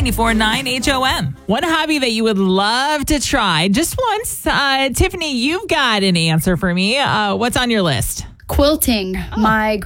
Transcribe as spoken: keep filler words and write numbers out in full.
ninety-four point nine H O M. One hobby that you would love to try just once. Uh, Tiffany, you've got an answer for me. Uh, what's on your list? Quilting. My